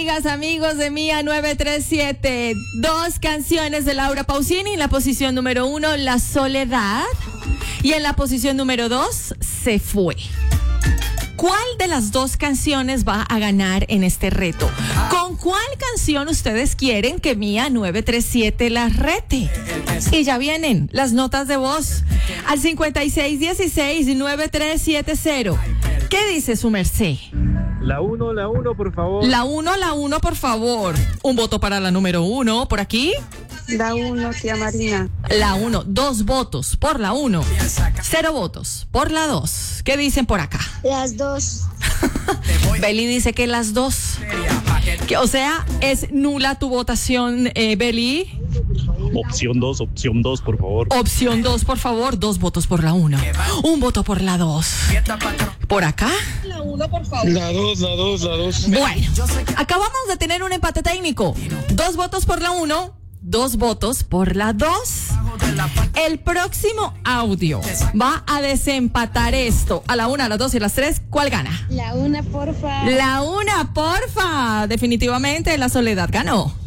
amigas, amigos de Mía 937. Dos canciones de Laura Pausini. En la posición número 1, La Soledad. Y en la posición número 2, Se Fue. ¿Cuál de las dos canciones va a ganar en este reto? ¿Con cuál canción ustedes quieren que Mía 937 las rete? Y ya vienen las notas de voz al 5616-9370. ¿Qué dice su merced? La 1, por favor. La 1, por favor. Un voto para la número 1, por aquí. La 1, tía Marina. La 1, 2 votos por la 1, 0 votos por la 2. ¿Qué dicen por acá? Las 2. Beli dice que las 2. O sea, es nula tu votación, Beli. Opción 2, por favor. Opción 2, por favor. 2 votos por la 1. 1 voto por la 2. ¿Por acá? La 1, por favor. La 2. Bueno, acabamos de tener un empate técnico. 2 votos por la 1. 2 votos por la 2. El próximo audio va a desempatar esto. A la 1, a las 2 y a las 3, ¿cuál gana? La 1, porfa. La 1, porfa. Definitivamente La Soledad ganó.